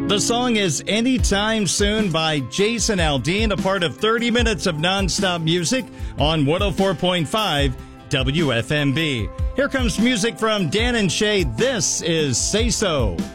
The song is Anytime Soon by Jason Aldean, a part of 30 minutes of nonstop music on 104.5 WFMB. Here comes music from Dan and Shay. This is Say So.